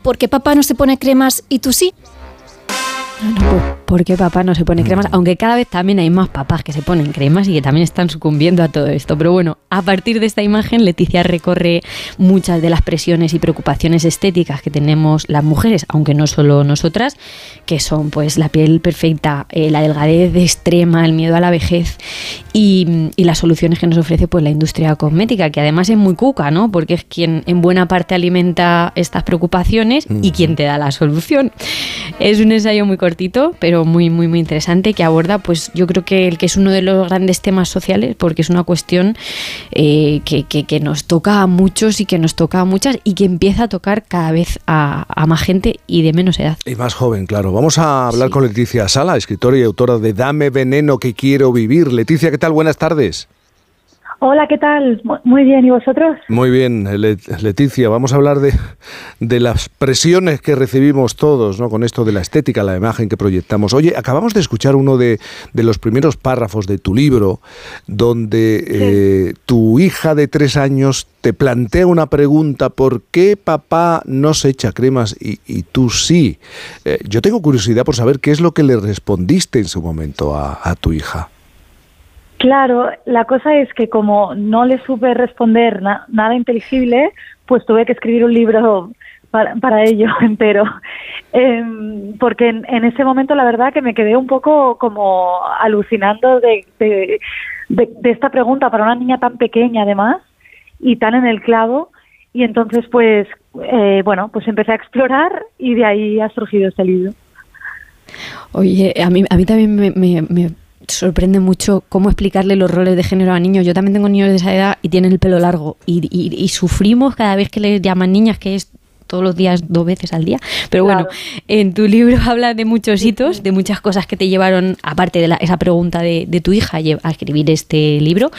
¿por qué papá no se pone cremas y tú sí? No, ¿por qué papá no se pone cremas? Aunque cada vez también hay más papás que se ponen cremas y que también están sucumbiendo a todo esto. Pero bueno, a partir de esta imagen, Leticia recorre muchas de las presiones y preocupaciones estéticas que tenemos las mujeres, aunque no solo nosotras, que son pues la piel perfecta, la delgadez extrema, el miedo a la vejez y las soluciones que nos ofrece pues la industria cosmética, que además es muy cuca, ¿no? Porque es quien en buena parte alimenta estas preocupaciones y quien te da la solución. Es un ensayo muy cortito, pero muy, muy, muy interesante, que aborda, pues yo creo que el que es uno de los grandes temas sociales, porque es una cuestión que nos toca a muchos y que nos toca a muchas y que empieza a tocar cada vez a más gente y de menos edad. Y más joven, claro. Vamos a hablar con Leticia Sala, escritora y autora de Dame veneno que quiero vivir. Leticia, ¿qué tal? Buenas tardes. Hola, ¿qué tal? Muy bien, ¿y vosotros? Muy bien, Leticia, vamos a hablar de las presiones que recibimos todos, ¿no? Con esto de la estética, la imagen que proyectamos. Oye, acabamos de escuchar uno de los primeros párrafos de tu libro, donde tu hija de 3 años te plantea una pregunta: ¿por qué papá no se echa cremas y tú sí? Yo tengo curiosidad por saber qué es lo que le respondiste en su momento a tu hija. Claro, la cosa es que como no le supe responder nada inteligible, pues tuve que escribir un libro para ello entero. Porque en ese momento la verdad que me quedé un poco como alucinando de esta pregunta para una niña tan pequeña además y tan en el clavo. Y entonces pues empecé a explorar y de ahí ha surgido este libro. Oye, a mí también me sorprende mucho cómo explicarle los roles de género a niños. Yo también tengo niños de esa edad y tienen el pelo largo y sufrimos cada vez que les llaman niñas, que es todos los días 2 veces al día. Pero claro, bueno, en tu libro habla de muchos hitos, de muchas cosas que te llevaron, aparte de esa pregunta de tu hija, a escribir este libro.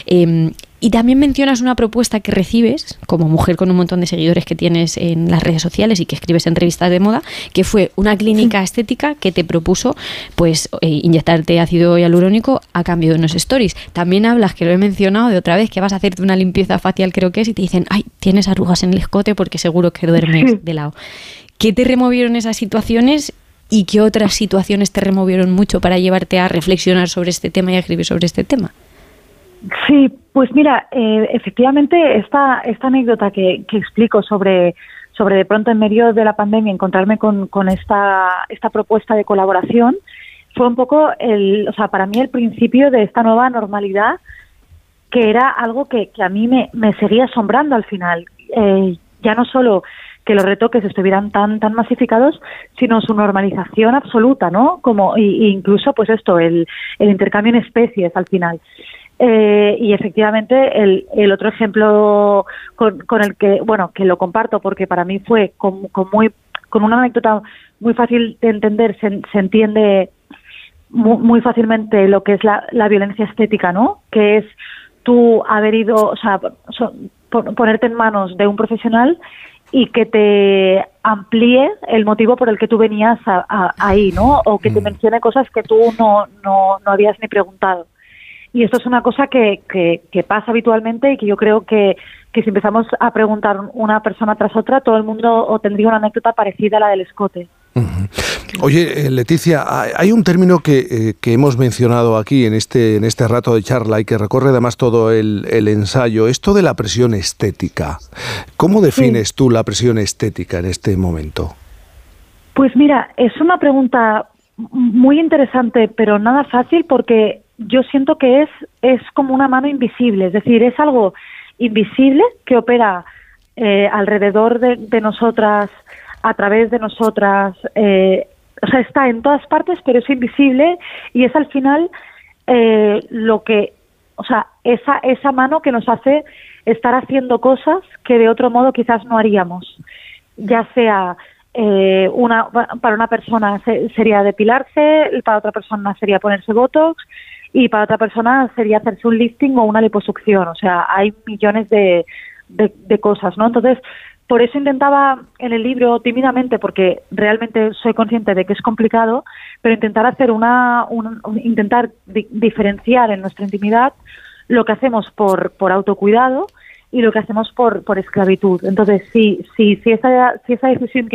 Y también mencionas una propuesta que recibes como mujer con un montón de seguidores que tienes en las redes sociales y que escribes en revistas de moda, que fue una clínica estética que te propuso pues inyectarte ácido hialurónico a cambio de unos stories. También hablas, que lo he mencionado de otra vez, que vas a hacerte una limpieza facial, creo que es, y te dicen: ay, tienes arrugas en el escote porque seguro que duermes de lado. ¿Qué te removieron esas situaciones y qué otras situaciones te removieron mucho para llevarte a reflexionar sobre este tema y a escribir sobre este tema? Sí, pues mira, efectivamente esta anécdota que explico sobre de pronto en medio de la pandemia encontrarme con esta propuesta de colaboración fue un poco para mí el principio de esta nueva normalidad, que era algo que a mí me seguía asombrando al final. Ya no solo que los retoques estuvieran tan masificados, sino su normalización absoluta, ¿no? Como incluso pues el intercambio en especies al final. Y efectivamente el otro ejemplo con el que lo comparto, porque para mí fue con una anécdota muy fácil de entender, se entiende muy fácilmente lo que es la violencia estética, ¿no? Que es tú haber ido, ponerte en manos de un profesional y que te amplíe el motivo por el que tú venías ahí, ¿no? O que te mencione cosas que tú no habías ni preguntado. Y esto es una cosa que pasa habitualmente y que yo creo que si empezamos a preguntar una persona tras otra, todo el mundo tendría una anécdota parecida a la del escote. Oye, Leticia, hay un término que hemos mencionado aquí en este rato de charla y que recorre además todo el ensayo, esto de la presión estética. ¿Cómo defines tú la presión estética en este momento? Pues mira, es una pregunta muy interesante, pero nada fácil, porque yo siento que es como una mano invisible, es decir, es algo invisible que opera alrededor de nosotras, a través de nosotras, está en todas partes, pero es invisible y es al final esa mano que nos hace estar haciendo cosas que de otro modo quizás no haríamos, ya sea para una persona sería depilarse, para otra persona sería ponerse botox y para otra persona sería hacerse un lifting o una liposucción. O sea, hay millones de cosas, ¿no? Entonces, por eso intentaba en el libro, tímidamente, porque realmente soy consciente de que es complicado, pero intentar hacer intentar diferenciar en nuestra intimidad lo que hacemos por autocuidado y lo que hacemos por esclavitud. Entonces, si esa decisión que